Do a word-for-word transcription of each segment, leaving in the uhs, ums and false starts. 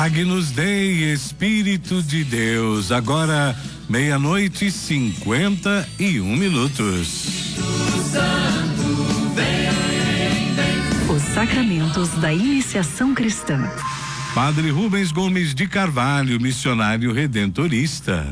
Agnus Dei, Espírito de Deus, agora meia-noite e cinquenta e um minutos. Os sacramentos da iniciação cristã. Padre Rubens Gomes de Carvalho, missionário redentorista.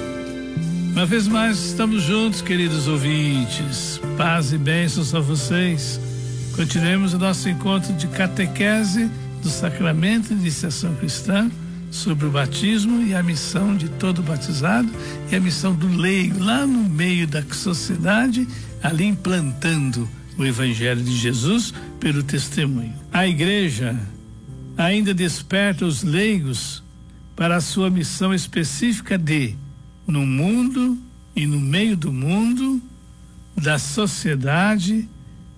Uma vez mais estamos juntos, queridos ouvintes. Paz e bênçãos a vocês. Continuemos o nosso encontro de catequese do sacramento de iniciação cristã sobre o batismo e a missão de todo batizado e a missão do leigo lá no meio da sociedade, ali implantando o Evangelho de Jesus pelo testemunho. A Igreja ainda desperta os leigos para a sua missão específica de, no mundo e no meio do mundo, da sociedade,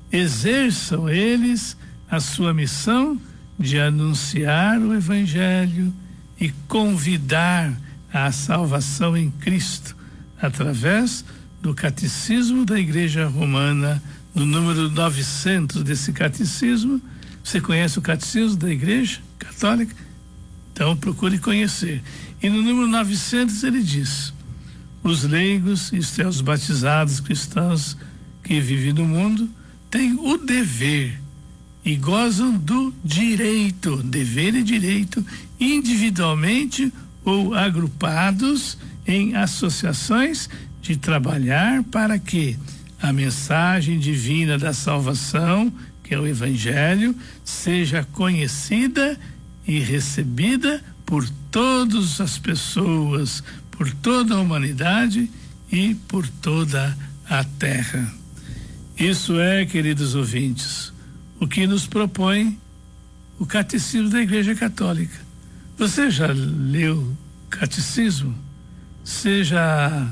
exerçam eles a sua missão de anunciar o Evangelho e convidar à salvação em Cristo, através do Catecismo da Igreja Romana, no número novecentos desse catecismo. Você conhece o Catecismo da Igreja Católica? Então procure conhecer. E no número novecentos ele diz: os leigos, isto é, os batizados cristãos que vivem no mundo, têm o dever e gozam do direito, dever e direito, individualmente ou agrupados em associações, de trabalhar para que a mensagem divina da salvação, que é o Evangelho, seja conhecida e recebida por todas as pessoas, por toda a humanidade e por toda a terra. Isso é, queridos ouvintes, o que nos propõe o Catecismo da Igreja Católica. Você já leu o Catecismo? Você já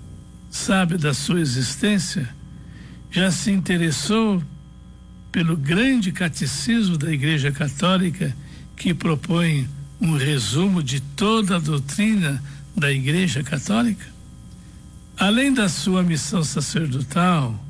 sabe da sua existência? Já se interessou pelo grande Catecismo da Igreja Católica, que propõe um resumo de toda a doutrina da Igreja Católica? Além da sua missão sacerdotal,